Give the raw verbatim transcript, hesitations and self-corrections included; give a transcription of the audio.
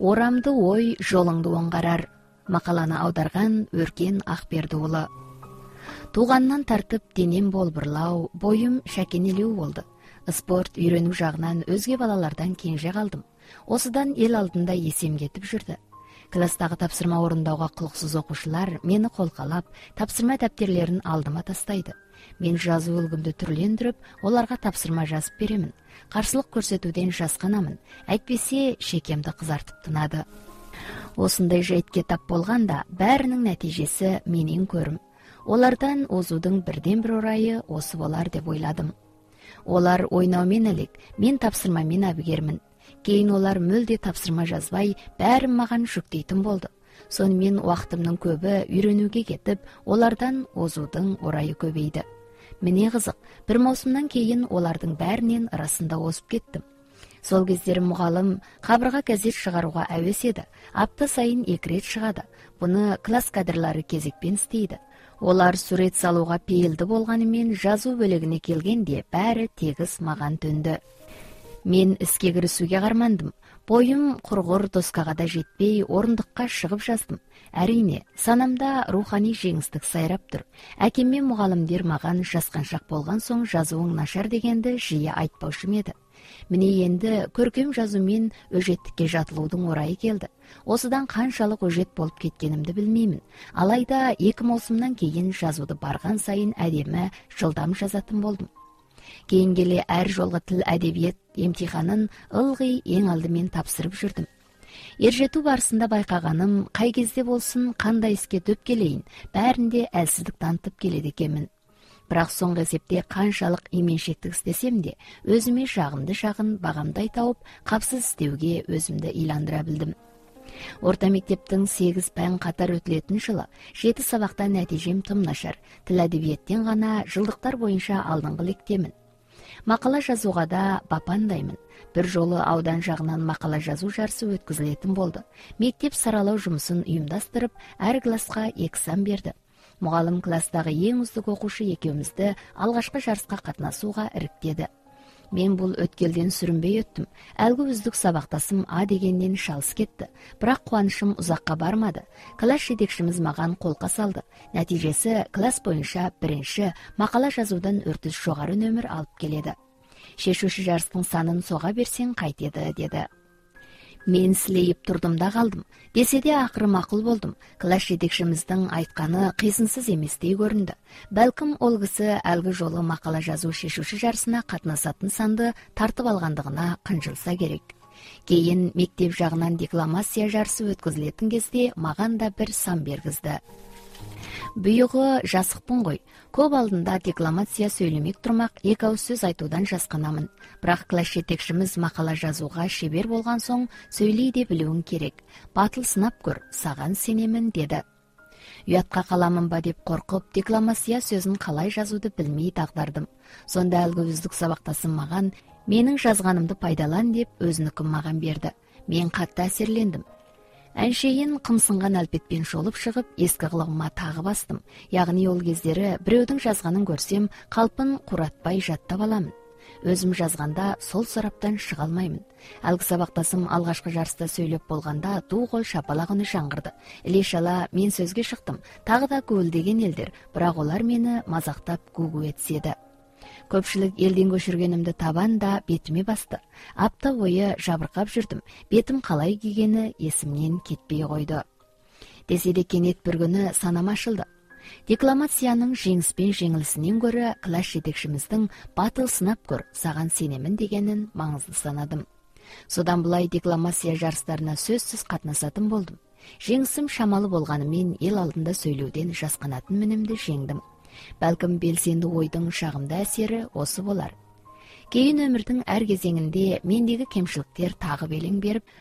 Орамды ой жолыңды оңғарар. Мақаланы аударған Өркен Ақберді ұлы. Туғаннан тартып денем бол бұрлау, бойым шәкенелеу болды. Спорт үйрену жағынан өзге балалардан кенже қалдым. Осыдан ел алдында есем кетіп жүрді. Кластағы тапсырма орындауға құлықсыз оқушылар мені қолқалап, тапсырма дәптерлерін алдыма тастайды. Мен жазу үлгімді түрлендіріп, оларға тапсырма жазып беремін. Қарсылық көрсетуден жасқанамын, әйтпесе шекемді қызартып тынады. Осындай жайтке тап болғанда, бәрінің нәтижесі менен көрім. Олардан озудың бірден бір орайы осы болар деп ойладым. Олар ойнаумен әлек, мен тапсырмамен әбігермін. Кейін олар мүлде тапсырма жазбай, бәрін маған жүктейтін болды. Сонымен уақытымның көбі үйренуге кетіп, олардан озудың орайы көбейді. Міне қызық, бір маусымнан кейін олардың бәрінен арасында озып кеттім. Сол кездері мұғалім қабырға газет шығаруға әуес еді. Апта сайын екі рет шығады. Бұны класс кадрлары кезекпен істейді. Олар сурет салуға пейілді болғанымен жазу бөлігіне келгенде бәрі тегіс маған төнді. Мен іске кірісуге қармандым. Бойым құрғыр доскаға да жетпей, орындыққа шығып жаздым. Әрине, санамда рухани жеңістік сайрап тұр. Әкем мен мұғалімдер маған жасқаншақ болған соң жазуың нашар дегенді жиі айтпаушы еді. Міне енді көркем жазумен өжеттікке жатылудың орайы келді. Осыдан қаншалық өжет болып кеткенімді білмеймін. Алайда екі маусымнан кейін жазуды барған сайын әдемі, жылдам жазатын болдым. Кейін келе әр жолғы тіл әдебиет емтиханын ылғи ең алдымен тапсырып жүрдім. Ержету барысында байқағаным, қай кезде болсын, қандай іске дөп келейін, бәрінде әлсіздік танытып келеді екенмін. Бірақ соңғы есепте қаншалық именшектік істесем де, өзіме жағымды жағын бағамдай тауып, қапсыз істеуге өзімді иландыра білдім. Орта мектептің сегіз пән қатар өтілетін жылы, жеті сабақта нәтижем тым нашар, тіл әдебиеттен ғана жылдықтар бойынша алдыңғы лектемін. Мақала жазуға да бапандаймын. Бір жолы аудан жағынан мақала жазу жарысы өткізілетін болды. Мектеп саралау жұмысын ұйымдастырып, әр класқа екі сан берді. Мұғалім кластағы ең үздік оқушы екеумізді алғашқы жарысқа қатынасуға іріктеді. Мен бұл өткелден сүрінбей өттім. Әлгі үздік сабақтасым А дегеннен шалыс кетті. Бірақ қуанышым ұзаққа бармады. Класс жетекшіміз маған қолқа салды. Нәтижесі класс бойынша бірінші, мақала жазудан үртіс жоғары нөмір алып келеді. Шешуші жарыстың санын соға берсең қайтеді, деді. Мен сілейіп тұрдым да қалдым. Десе де ақыры мақұл болдым. Класс жетекшіміздің айтқаны қисынсыз еместей көрінді. Бәлкім ол кісі әлгі жолы мақала жазу шешуші жарысына қатынасатын санды тартып алғандығына қынжылса керек. Кейін мектеп жағынан декламация жарысы өткізілетін кезде маған да бір сан бергізді. Бұйығы жасықпын ғой. Көп алдында декламация сөйлемек тұрмақ, екі ауыз сөз айтудан жасқанамын. Бірақ класс жетекшіміз мақала жазуға шебер болған соң сөйлей де білуің керек. Батыл сынап көр, саған сенемін, деді. Ұятқа қаламын ба деп қорқып, декламация сөзін қалай жазуды білмей дағдардым. Сонда әлгі үздік сабақтасым маған, менің жазғанымды пайдалан деп өзінікін маған берді. Мен қатты әсерлендім. Әншейін қымсынған әлпетпен шолып шығып, ескі қылығыма тағы бастым. Яғни ол кездері біреудің жазғанын көрсем, қалпын құратпай жаттап аламын. Өзім жазғанда сол сараптан шыға алмаймын. Әлгі сабақтасым алғашқы жарыста сөйлеп болғанда ду қол шапалақ үні жаңғырды. Іле-шала мен сөзге шықтым. Тағы да гуілдеген елдер, бірақ олар мені мазақтап гу-гу етседі. Көпшілік елден көшіргенімді табан да бетіме басты. Апта бойы жабырқап жүрдім. Бетім қалай кигені есімнен кетпей қойды. Десе де кенет бір күні санам ашылды. Декламацияның жеңіспен жеңілісінен көрі класс жетекшіміздің батыл сынап көр, саған сенемін дегенін маңызды санадым. Содан бұлай декламация жарыстарына сөзсіз қатынасатын болдым. Жеңісім шамалы болғанымен ел алдында сөйлеуден жасқанатын мінімді жеңдім. Бәлкім белсенді ойдың шағымды әсері осы болар. Кейін өмірдің әр кезеңінде мендегі кемшіліктер тағы белең беріп,